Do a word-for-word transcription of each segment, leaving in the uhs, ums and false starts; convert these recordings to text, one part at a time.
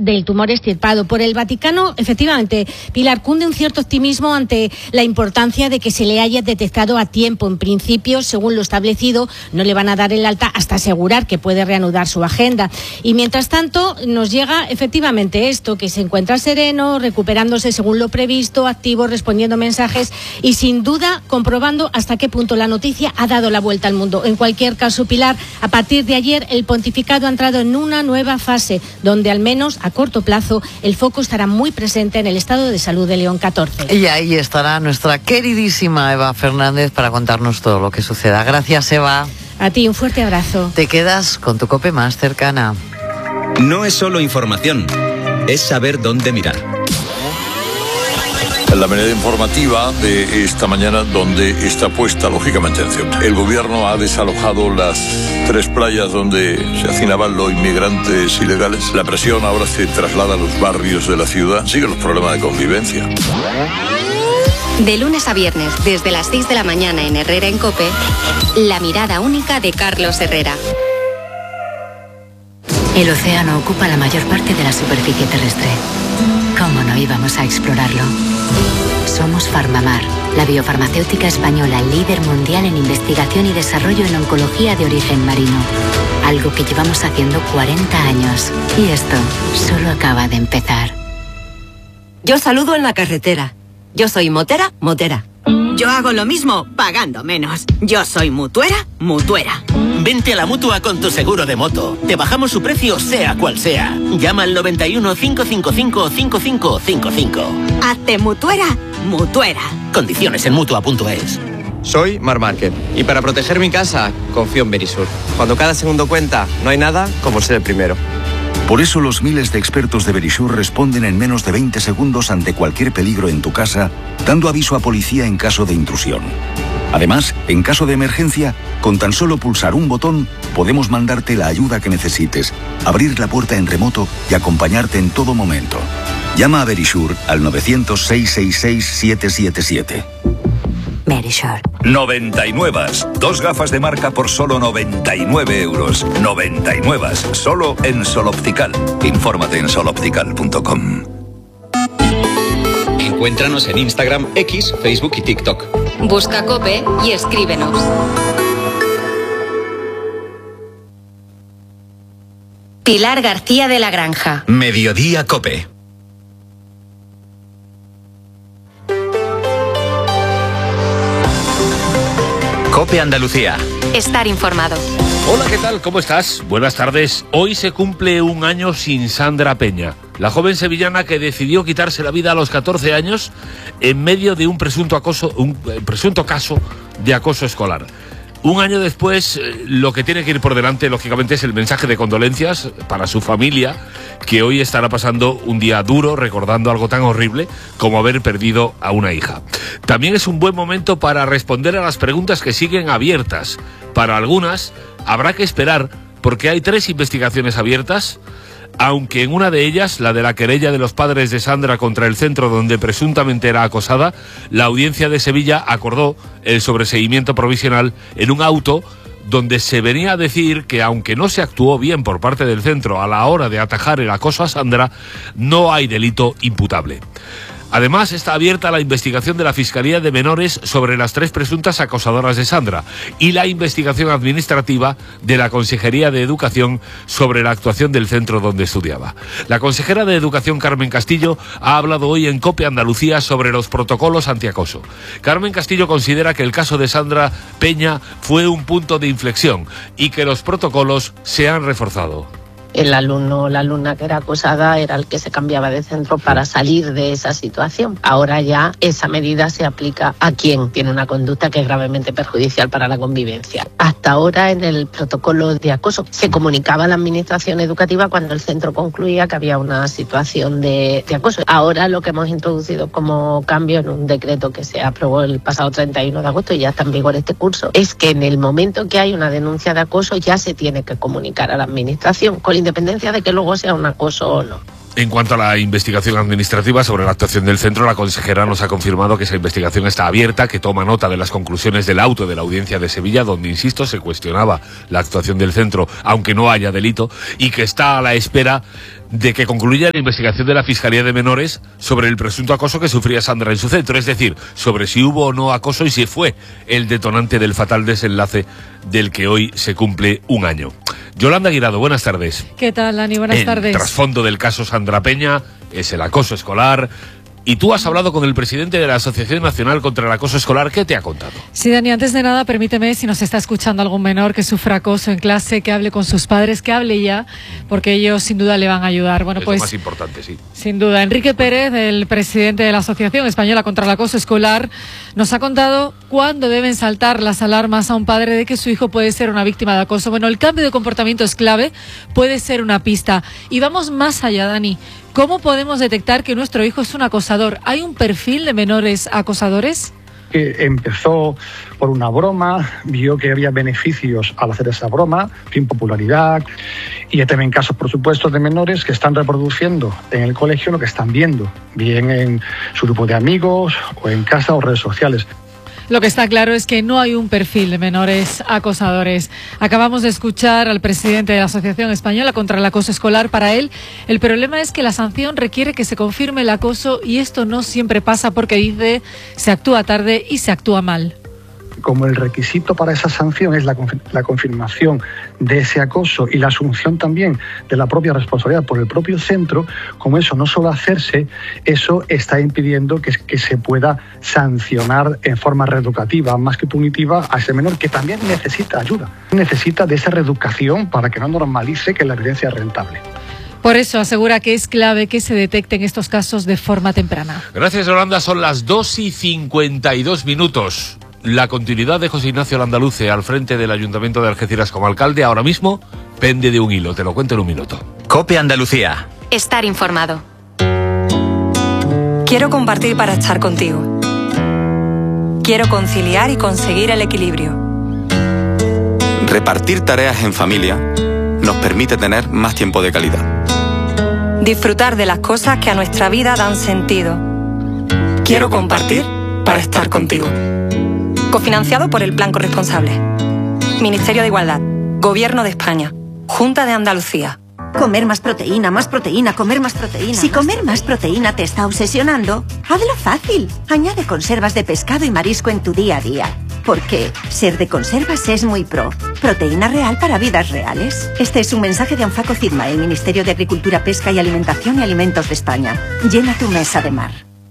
del tumor extirpado. Por el Vaticano, efectivamente, Pilar, cunde un cierto optimismo ante la importancia de que se le haya detectado a tiempo. En principio, según lo establecido, no le van a dar el alta hasta asegurar que puede reanudar su agenda. Y mientras tanto, nos llega efectivamente esto, que se encuentra sereno, recuperándose según lo previsto, activo, respondiendo mensajes y sin duda comprobando hasta qué punto la noticia ha dado la vuelta al mundo. En cualquier caso, Pilar, a partir de ayer el pontificado ha entrado en una nueva fase, donde al menos a corto plazo el foco estará muy presente en el estado de salud de León catorce. Y ahí estará nuestra queridísima Eva Fernández para contarnos todo lo que suceda. Gracias, Eva. A ti, un fuerte abrazo. Te quedas con tu COPE más cercana. No es solo información, es saber dónde mirar. La manera informativa de esta mañana, donde está puesta, lógicamente, atención. El gobierno ha desalojado las tres playas donde se hacinaban los inmigrantes ilegales. La presión ahora se traslada a los barrios de la ciudad. Siguen los problemas de convivencia. De lunes a viernes, desde las seis de la mañana en Herrera en COPE, la mirada única de Carlos Herrera. El océano ocupa la mayor parte de la superficie terrestre. ¿Cómo no íbamos a explorarlo? Somos Farmamar, la biofarmacéutica española líder mundial en investigación y desarrollo en oncología de origen marino. Algo que llevamos haciendo cuarenta años. Y esto solo acaba de empezar. Yo saludo en la carretera. Yo soy motera, motera. Yo hago lo mismo, pagando menos. Yo soy mutuera, mutuera. Vente a la Mutua con tu seguro de moto. Te bajamos su precio sea cual sea. Llama al noventa y uno, cinco cinco cinco, cinco cinco cinco cinco. Hazte mutuera, mutuera. Condiciones en Mutua punto es. Soy Mar Márquez y para proteger mi casa confío en Verisur. Cuando cada segundo cuenta, no hay nada como ser el primero. Por eso los miles de expertos de Verisur responden en menos de veinte segundos ante cualquier peligro en tu casa, dando aviso a policía en caso de intrusión. Además, en caso de emergencia, con tan solo pulsar un botón, podemos mandarte la ayuda que necesites, abrir la puerta en remoto y acompañarte en todo momento. Llama a Verisur al novecientos, seiscientos sesenta y seis, siete siete siete. Verisur. noventa y nueve. Dos gafas de marca por solo noventa y nueve euros. noventa y nueve. Solo en Sol Optical. Infórmate en sol optical punto com. Encuéntranos en Instagram, X, Facebook y TikTok. Busca COPE y escríbenos. Pilar García de la Granja. Mediodía COPE. COPE Andalucía. Estar informado. Hola, ¿qué tal? ¿Cómo estás? Buenas tardes. Hoy se cumple un año sin Sandra Peña, la joven sevillana que decidió quitarse la vida a los catorce años en medio de un presunto acoso, un presunto caso de acoso escolar. Un año después, lo que tiene que ir por delante, lógicamente, es el mensaje de condolencias para su familia, que hoy estará pasando un día duro, recordando algo tan horrible como haber perdido a una hija. También es un buen momento para responder a las preguntas que siguen abiertas. Para algunas, habrá que esperar, porque hay tres investigaciones abiertas, aunque en una de ellas, la de la querella de los padres de Sandra contra el centro donde presuntamente era acosada, la audiencia de Sevilla acordó el sobreseimiento provisional en un auto donde se venía a decir que aunque no se actuó bien por parte del centro a la hora de atajar el acoso a Sandra, no hay delito imputable. Además, está abierta la investigación de la Fiscalía de Menores sobre las tres presuntas acosadoras de Sandra y la investigación administrativa de la Consejería de Educación sobre la actuación del centro donde estudiaba. La consejera de Educación, Carmen Castillo, ha hablado hoy en COPE Andalucía sobre los protocolos antiacoso. Carmen Castillo considera que el caso de Sandra Peña fue un punto de inflexión y que los protocolos se han reforzado. El alumno o la alumna que era acosada era el que se cambiaba de centro para salir de esa situación. Ahora ya esa medida se aplica a quien tiene una conducta que es gravemente perjudicial para la convivencia. Hasta ahora en el protocolo de acoso se comunicaba a la administración educativa cuando el centro concluía que había una situación de, de acoso. Ahora lo que hemos introducido como cambio en un decreto que se aprobó el pasado treinta y uno de agosto y ya está en vigor este curso, es que en el momento que hay una denuncia de acoso ya se tiene que comunicar a la administración, con independencia de que luego sea un acoso o no. En cuanto a la investigación administrativa sobre la actuación del centro, la consejera nos ha confirmado que esa investigación está abierta, que toma nota de las conclusiones del auto de la Audiencia de Sevilla, donde, insisto, se cuestionaba la actuación del centro, aunque no haya delito, y que está a la espera de que concluya la investigación de la Fiscalía de Menores sobre el presunto acoso que sufría Sandra en su centro, es decir, sobre si hubo o no acoso y si fue el detonante del fatal desenlace del que hoy se cumple un año. Yolanda Guirado, buenas tardes. ¿Qué tal, Dani? Buenas el tardes. El trasfondo del caso Sandra Peña es el acoso escolar. Y tú has hablado con el presidente de la Asociación Nacional contra el Acoso Escolar. ¿Qué te ha contado? Sí, Dani, antes de nada, permíteme, si nos está escuchando algún menor que sufra acoso en clase, que hable con sus padres, que hable ya, porque ellos sin duda le van a ayudar. Bueno, es pues, lo más importante, sí. Sin duda. Enrique Pérez, el presidente de la Asociación Española contra el Acoso Escolar, nos ha contado cuándo deben saltar las alarmas a un padre de que su hijo puede ser una víctima de acoso. Bueno, el cambio de comportamiento es clave, puede ser una pista. Y vamos más allá, Dani. ¿Cómo podemos detectar que nuestro hijo es un acosador? ¿Hay un perfil de menores acosadores? Que empezó por una broma, vio que había beneficios al hacer esa broma, fin, popularidad, y hay también casos, por supuesto, de menores que están reproduciendo en el colegio lo que están viendo, bien en su grupo de amigos o en casa o redes sociales. Lo que está claro es que no hay un perfil de menores acosadores. Acabamos de escuchar al presidente de la Asociación Española contra el Acoso Escolar. Para él, el problema es que la sanción requiere que se confirme el acoso y esto no siempre pasa porque, dice, se actúa tarde y se actúa mal. Como el requisito para esa sanción es la, la confirmación de ese acoso y la asunción también de la propia responsabilidad por el propio centro, como eso no suele hacerse, eso está impidiendo que, que se pueda sancionar en forma reeducativa, más que punitiva, a ese menor que también necesita ayuda, necesita de esa reeducación para que no normalice que la violencia es rentable. Por eso asegura que es clave que se detecten estos casos de forma temprana. Gracias, Yolanda. Son las dos y cincuenta y dos minutos. La continuidad de José Ignacio Landaluce al frente del Ayuntamiento de Algeciras como alcalde ahora mismo pende de un hilo. Te lo cuento en un minuto. COPE Andalucía. Estar informado. Quiero compartir para estar contigo. Quiero conciliar y conseguir el equilibrio. Repartir tareas en familia nos permite tener más tiempo de calidad. Disfrutar de las cosas que a nuestra vida dan sentido. Quiero compartir para estar contigo. Cofinanciado por el Plan Corresponsable. Ministerio de Igualdad. Gobierno de España. Junta de Andalucía. Comer más proteína, más proteína, comer más proteína. Si comer más proteína te está obsesionando, hazlo fácil. Añade conservas de pescado y marisco en tu día a día. Porque ser de conservas es muy pro. Proteína real para vidas reales. Este es un mensaje de Anfaco Cidma, el Ministerio de Agricultura, Pesca y Alimentación y Alimentos de España. Llena tu mesa de mar.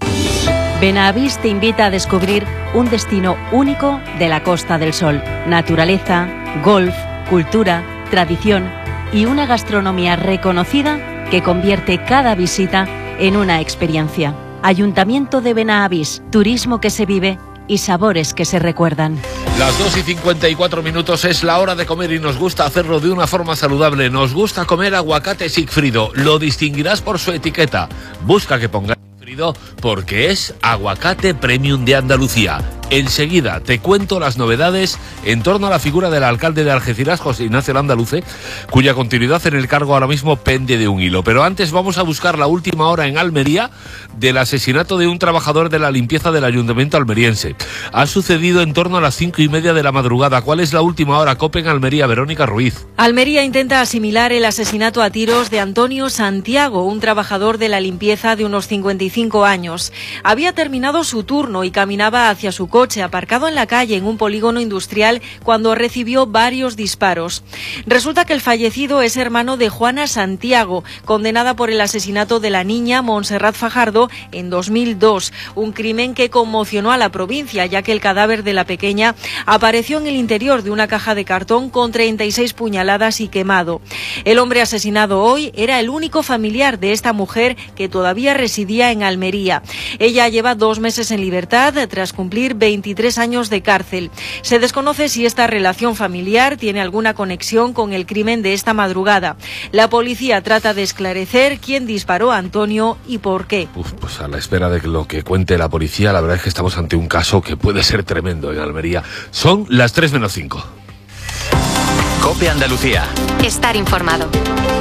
Benavís te invita a descubrir un destino único de la Costa del Sol. Naturaleza, golf, cultura, tradición y una gastronomía reconocida que convierte cada visita en una experiencia. Ayuntamiento de Benavís, turismo que se vive y sabores que se recuerdan. Las dos y cincuenta y cuatro minutos es la hora de comer y nos gusta hacerlo de una forma saludable. Nos gusta comer aguacate Sigfrido. Lo distinguirás por su etiqueta. Busca que ponga porque es aguacate premium de Andalucía. Enseguida te cuento las novedades en torno a la figura del alcalde de Algeciras, José Ignacio Landaluce, cuya continuidad en el cargo ahora mismo pende de un hilo. Pero antes vamos a buscar la última hora en Almería del asesinato de un trabajador de la limpieza del ayuntamiento almeriense. Ha sucedido en torno a las cinco y media de la madrugada. ¿Cuál es la última hora? COPE en Almería, Verónica Ruiz. Almería intenta asimilar el asesinato a tiros de Antonio Santiago, un trabajador de la limpieza de unos cincuenta y cinco años. Había terminado su turno y caminaba hacia su coche aparcado en la calle en un polígono industrial cuando recibió varios disparos. Resulta que el fallecido es hermano de Juana Santiago, condenada por el asesinato de la niña Montserrat Fajardo en dos mil dos, un crimen que conmocionó a la provincia, ya que el cadáver de la pequeña apareció en el interior de una caja de cartón con treinta y seis puñaladas y quemado. El hombre asesinado hoy era el único familiar de esta mujer que todavía residía en Almería. Ella lleva dos meses en libertad tras cumplir veintitrés años de cárcel. Se desconoce si esta relación familiar tiene alguna conexión con el crimen de esta madrugada. La policía trata de esclarecer quién disparó a Antonio y por qué. Uf, pues a la espera de lo que cuente la policía, la verdad es que estamos ante un caso que puede ser tremendo en Almería. Son las tres menos cinco. COPE Andalucía. Estar informado.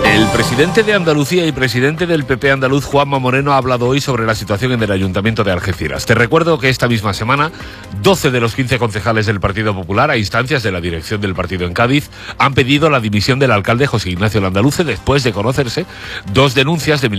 El presidente de Andalucía y presidente del P P andaluz, Juanma Moreno, ha hablado hoy sobre la situación en el Ayuntamiento de Algeciras. Te recuerdo que esta misma semana, doce de los quince concejales del Partido Popular, a instancias de la dirección del partido en Cádiz, han pedido la dimisión del alcalde José Ignacio Landaluce después de conocerse dos denuncias de